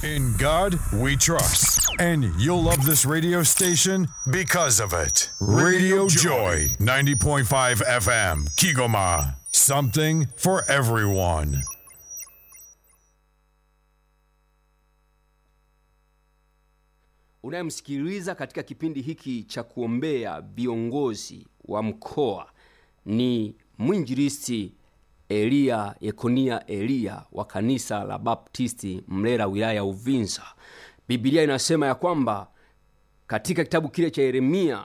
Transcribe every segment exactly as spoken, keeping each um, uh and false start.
In God we trust. And you'll love this radio station because of it. Radio Joy, ninety point five F M, Kigoma. Something for everyone. Unayemsikiliza katika kipindi hiki cha kuombea viongozi wa mkoa ni mwinjilisti Elia Yekonia Elia wa kanisa la Baptisti Mlera, wilaya ya Uvinza. Biblia inasema ya kwamba katika kitabu kile cha Yeremia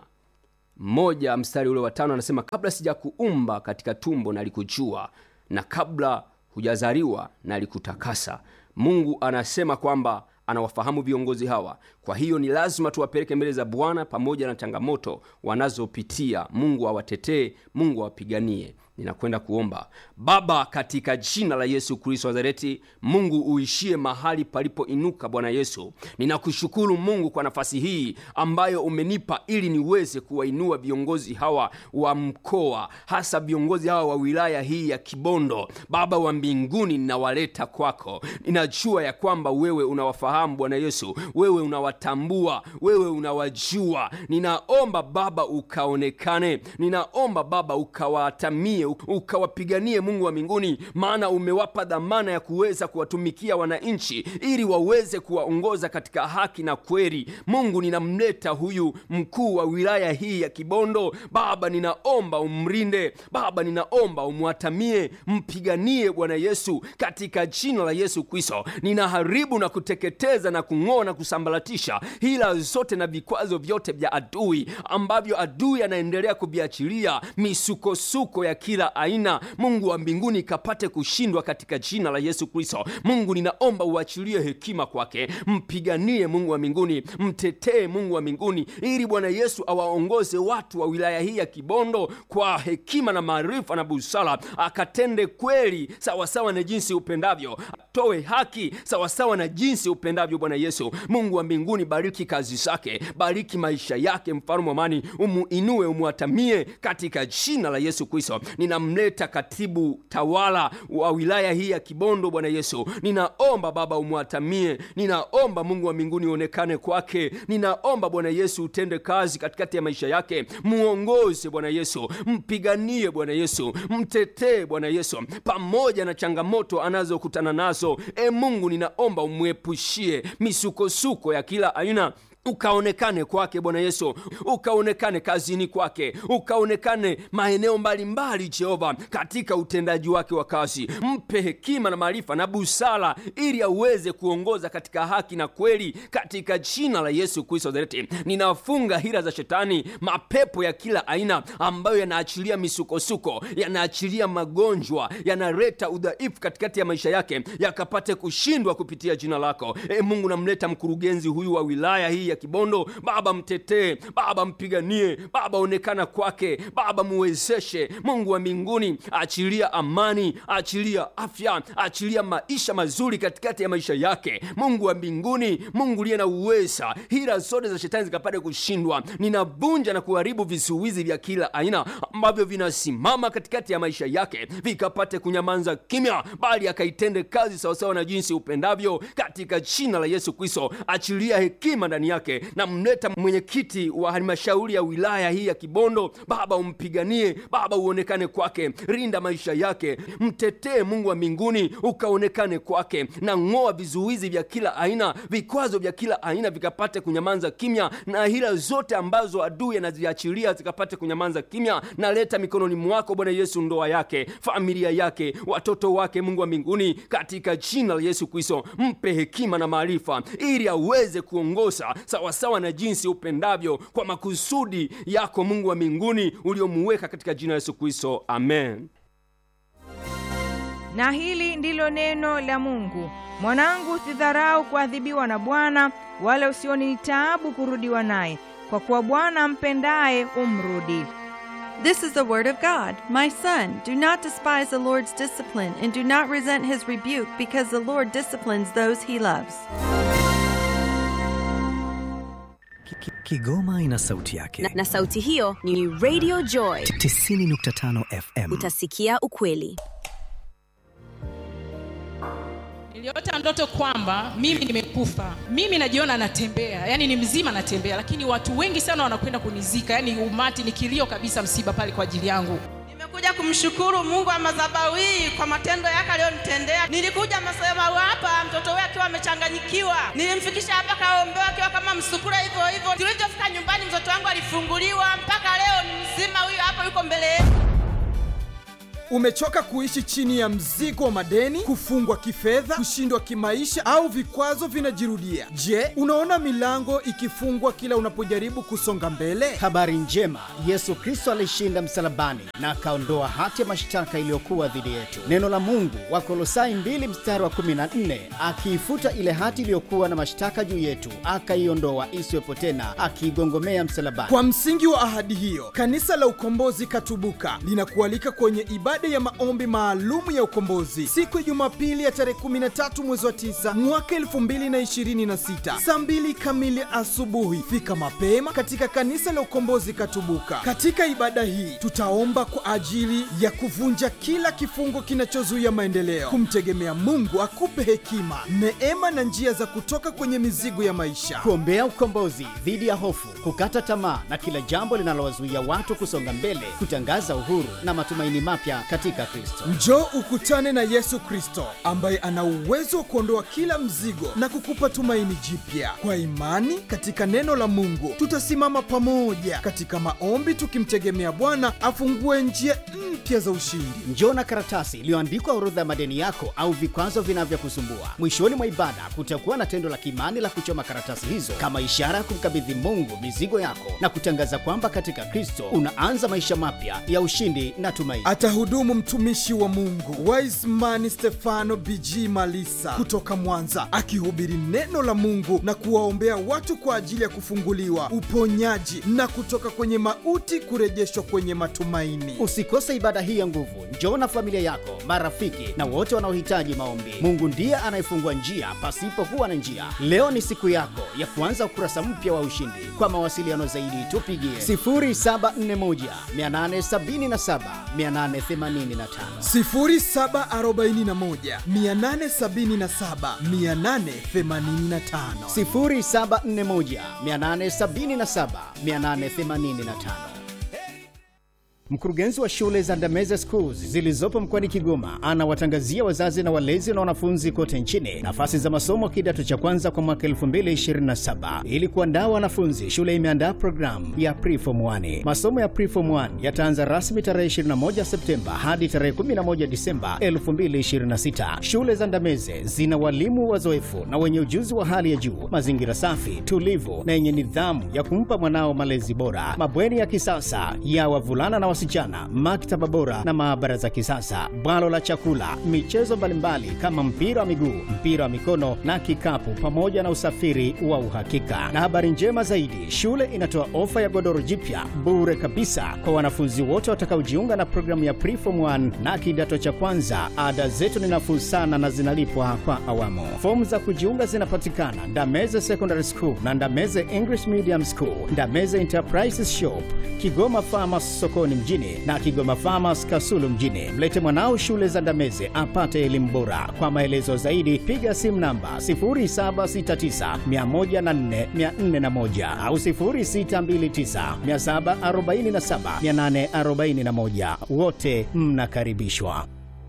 moja mstari ule wa tano anasema, kabla sijakuumba katika tumbo nalikujua, na kabla hujazaliwa nalikutakasa. Mungu anasema kwamba anawafahamu viongozi hawa. Kwa hiyo ni lazima tuwapeleke mbele za Bwana pamoja na changamoto wanazopitia. Mungu awatetee, Mungu awapiganie. Ninakwenda kuomba. Baba, katika jina la Yesu Kristo wa Nazareti, Mungu uishie mahali palipo inuka. Bwana Yesu, ninakushukuru Mungu kwa nafasi hii ambayo umenipa ili niweze kuwainua viongozi hawa wa mkoa, hasa viongozi hawa wa wilaya hii ya Kibondo. Baba wa mbinguni, ninawaleta kwako. Ninajua ya kwamba wewe unawafahamu Bwana Yesu, wewe unawatambua, wewe unawajua. Ninaomba Baba ukaonekane, ninaomba Baba ukawatamie, ukawapiganie Mungu wa mbinguni, maana umewapa dhamana ya kuweza kuwatumikia wananchi ili waweze kuwaongoza katika haki na kweli. Mungu, ninamleta huyu mkuu wa wilaya hii ya Kibondo. Baba, ninaomba umrinde. Baba, ninaomba umwatamie, mpiganie Bwana Yesu, katika jina la Yesu Kristo. Ninaharibu na kuteketeza na kung'oa na kusambaratisha hila zote na vikwazo vyote vya adui ambavyo adui anaendelea kuviachilia, misukosuko ya kila aina. Mungu wa mbinguni kapate kushindwa katika jina la Yesu Kristo. Mungu, ninaomba uachilie hekima kwake, mpiganie Mungu wa mbinguni, mtetee Mungu wa mbinguni, ili Bwana Yesu awaongoze watu wa wilaya hii ya Kibondo kwa hekima na maarifa na busara, akatende kweli sawa sawa na jinsi upendavyo, atoe haki sawa sawa na jinsi upendavyo. Bwana Yesu, Mungu wa mbinguni, bariki kazi zake, bariki maisha yake. Mfalme wa amani, umuinue, umwatamie katika jina la Yesu Kristo. Ninamleta katibu tawala wa wilaya hii ya Kibondo. Bwana Yesu, ninaomba Baba umwatamie, ninaomba Mungu wa mbinguni uonekane kwake, ninaomba Bwana Yesu utende kazi katikati ya maisha yake, muongoze Bwana Yesu, mpiganie Bwana Yesu, mtetee Bwana Yesu pamoja na changamoto anazokutana nazo. E Mungu, ninaomba umwepushie misukosuko ya kila aina, ukaonekane kwake Bwana Yesu, ukaonekane kazini kwake, ukaonekane maeneo mbalimbali Jehova, katika utendaji wake wa kazi. Mpe hekima na maarifa na busara ili aweze kuongoza katika haki na kweli, katika jina la Yesu Kristo wa Nazareti. Ninafunga hila za shetani, mapepo ya kila aina ambayo yanaachilia misukosuko, yanaachilia magonjwa, yanaleta udhaifu katikati ya maisha yake, yakapate kushindwa kupitia jina lako. E Mungu, namleta mkurugenzi huyu wa wilaya hii ya Kibondo. Baba, mtetee, Baba mpiganie, Baba onekana kwake, Baba muwezeshe. Mungu wa mbinguni, achilia amani, achilia afya, achilia maisha mazuri katikati ya maisha yake. Mungu wa mbinguni, Mungu liye na uweza, hila zote za shetani zikapate kushindwa. Ninavunja na kuharibu vizuizi vya kila aina ambavyo vinasimama katikati ya maisha yake, vikapate kunyamanza kimya, bali akaitende kazi sawa sawa na jinsi upendavyo, katika jina la Yesu Kristo. Achilia hekima ndani yake. Na mleta mwenyekiti wa halmashauri ya wilaya hii ya Kibondo. Baba umpiganie, Baba uonekane kwake, rinda maisha yake, mtetee Mungu wa mbinguni, ukaonekane kwake, na ng'oa vizuizi vya kila aina, vikwazo vya kila aina vikapate kunyamanza kimya, na hila zote ambazo adui anaziachilia zikapate kunyamanza kimya. Na leta mikononi mwako Bwana Yesu ndoa yake, familia yake, watoto wake. Mungu wa mbinguni, katika jina la Yesu Kristo, mpe hekima na maarifa ili aweze kuongoza sawa sawa na jinsi upendavyo, kwa makusudi yako Mungu wa mbinguni uliomuweka, katika jina la Yesu Kristo, amen. Na hili ndilo neno la Mungu: mwanangu, usidharau kuadhibiwa na Bwana, wala usioni taabu kurudiwa naye, kwa kuwa Bwana ampendaye umrudi. This is the word of God. My son, do not despise the Lord's discipline, and do not resent his rebuke, because the Lord disciplines those he loves. Kigoma ina sauti yake. Na, na sauti hiyo ni Radio Joy tisini nukta tano F M. Utasikia ukweli. Niliota ndoto kwamba mimi nimekufa. Mimi najiona natembea, yani ni mzima natembea, lakini watu wengi sana wanakwenda kunizika, yani umati ni kilio kabisa, msiba pale kwa ajili yangu. Nimekuja kumshukuru Mungu wa madhabahu hii kwa matendo yake aliyonitendea. Nilikuja madhabahu hapa mtoto wake akiwa amechanganyikiwa. Nilimfikisha hapa kaombewa akiwa kama msukura hivyo hivyo. Tulipofika nyumbani mtoto wangu alifunguliwa, mpaka leo ni mzima, huyu hapa yuko mbele yetu. Umechoka kuishi chini ya mzigo wa madeni, kufungwa kifedha, kushindwa kimaisha au vikwazo vinajirudia? Je, unaona milango ikifungwa kila unapojaribu kusonga mbele? Habari njema, Yesu Kristo alishinda msalabani na akaondoa hati ya mashtaka iliyokuwa dhidi yetu. Neno la Mungu Wakolosai mbili mstari wa kumi na nne, akiifuta ile hati iliyokuwa na mashtaka juu yetu, akaiondoa isiwepo tena, akiigongomea msalabani. Kwa msingi wa ahadi hiyo, Kanisa la Ukombozi Katubuka linakualika kwenye ibada ya maombi maalumu ya ukombozi siku ya Jumapili ya tarehe kumi na tatu mwezi wa tisa mwaka elfu mbili na ishirini na sita saa mbili kamili asubuhi. Fika mapema katika Kanisa la Ukombozi Katubuka. Katika ibada hii tutaomba kwa ajili ya kuvunja kila kifungo kinachozuia maendeleo, kumtegemea Mungu akupe hekima, neema na njia za kutoka kwenye mizigo ya maisha, kuombea ukombozi dhidi ya hofu, kukata tamaa na kila jambo linalowazuia watu kusonga mbele, kutangaza uhuru na matumaini mapya katika Kristo. Njoo ukutane na Yesu Kristo ambaye ana uwezo wa kuondoa kila mzigo na kukupa tumaini jipya. Kwa imani katika neno la Mungu, tutasimama pamoja katika maombi tukimtegemea Bwana afungue njia mpya za ushindi. Njoo na karatasi iliyoandikwa orodha ya madeni yako au vikwazo vinavyokusumbua. Mwishoni mwa ibada kutakuwa na tendo la kimani la kuchoma karatasi hizo kama ishara ya kumkabidhi Mungu mizigo yako na kutangaza kwamba katika Kristo unaanza maisha mapya ya ushindi na tumaini. Atahudumu mtumishi wa Mungu Wiseman Stefano B G Malisa kutoka Mwanza, akihubiri neno la Mungu na kuwaombea watu kwa ajili ya kufunguliwa, uponyaji na kutoka kwenye mauti kurejeshwa kwenye matumaini. Usikose ibada hii ya nguvu. Njoo na familia yako, marafiki na wote wanaohitaji maombi. Mungu ndiye anayefungua njia pasipokuwa na njia. Leo ni siku yako ya kuanza ukurasa mpya wa ushindi. Kwa mawasiliano zaidi tupigie sifuri saba nne moja mia nane sabini na saba mia nane themanini na tano, sifuri saba arobaini na moja mia nane sabini na saba mia nane themanini na tano, sifuri saba nne moja mia nane sabini na saba mia nane themanini na tano. Mkurugenzi wa shule za Ndameze Schools zilizopo mkoani Kigoma anawatangazia wazazi na walezi na wanafunzi kote nchini nafasi za masomo kidato cha kwanza kwa mwaka elfu mbili ishirini na saba. Ili kuandaa wanafunzi, shule imeandaa programu ya Preform moja. Masomo ya Preform moja yataanza rasmi tarehe ishirini na moja Septemba hadi tarehe kumi na moja Disemba elfu mbili ishirini na sita. Shule za Ndameze zina walimu wazoefu na wenye ujuzi wa hali ya juu, mazingira safi, tulivu na yenye nidhamu ya kumpa mwanao malezi bora, mabweni ya kisasa ya wavulana na wasichana, maktaba bora na maabara za kisasa, bwalo la chakula, michezo mbalimbali kama mpira wa miguu, mpira wa mikono na kikapu, pamoja na usafiri wa uhakika. Na habari njema zaidi, shule inatoa ofa ya godoro jipya bure kabisa kwa wanafunzi wote watakaojiunga na programu ya Preform moja na kidato cha kwanza. Ada zetu ni nafuu sana na zinalipwa kwa awamu. Fomu za kujiunga zinapatikana Ndameze Secondary School na Ndameze English Medium School, Ndameze Enterprises Shop, Kigoma Farmers sokoni mjini na Kigoma Farmers Kasulu mjini. Mlete mwanao shule za Ndameze apate elimu bora. Kwa maelezo zaidi piga simu namba sifuri saba sita tisa mia moja na nne mia nne na moja au sifuri sita mbili tisa mia saba arobaini na saba mia nane arobaini na moja. Wote mnakaribishwa.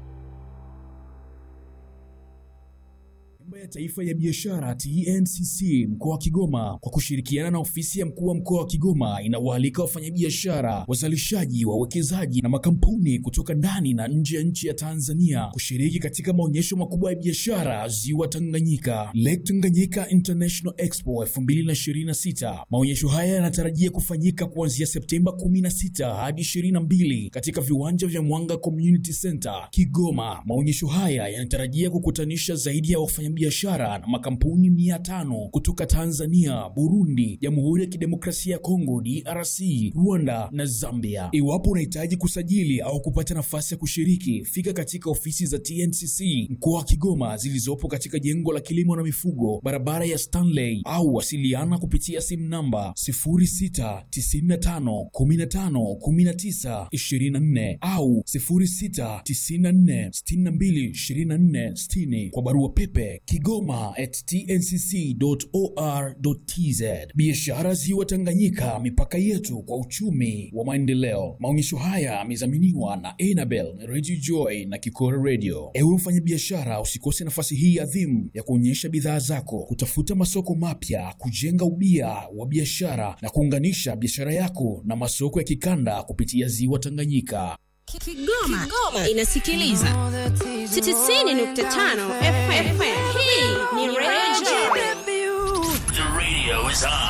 ya Taifa ya Biashara T N C C mkoa wa Kigoma kwa kushirikiana na ofisi ya mkuu wa mkoa wa Kigoma inawaalika wafanyabiashara, wazalishaji, wawekezaji na makampuni kutoka ndani na nje ya nchi ya Tanzania kushiriki katika maonyesho makubwa ya biashara Ziwa Tanganyika, Lake Tanganyika International Expo elfu mbili na ishirini na sita. Maonyesho haya yanatarajia kufanyika kuanzia Septemba kumi na sita hadi ishirini na mbili katika viwanja vya Mwanga Community Center, Kigoma. Maonyesho haya yanatarajia kukutanisha zaidi ya wafanyabiashara biashara na makampuni mia tano kutoka Tanzania, Burundi, Jamhuri ya Kidemokrasia ya Kongo D R C, Rwanda na Zambia. Iwapo unahitaji kusajili au kupata nafasi ya kushiriki, fika katika ofisi za T N C C mkoa wa Kigoma zilizopo katika jengo la kilimo na mifugo, barabara ya Stanley, au wasiliana kupitia simu namba sifuri sita tisa tano kumi na tano kumi na tisa ishirini na nne au sifuri sita tisa nne sita mbili ishirini na nne sitini, kwa barua pepe kigoma at t n c c dot o r dot t z. Biashara Ziwa Tanganyika, mipaka yetu kwa uchumi wa maendeleo. Maonyesho haya yamedhaminiwa na Enabel, Radio Joy na Kikora Radio. Ewe mfanyabiashara, usikose nafasi hii adhimu ya kuonyesha bidhaa zako, kutafuta masoko mapya, kujenga ubia wa biashara na kuunganisha biashara yako na masoko ya kikanda kupitia Ziwa Tanganyika. Kigoma, Kigoma inasikiliza tisini nukta tano F M. Hii ni Radio Joy. The radio is on.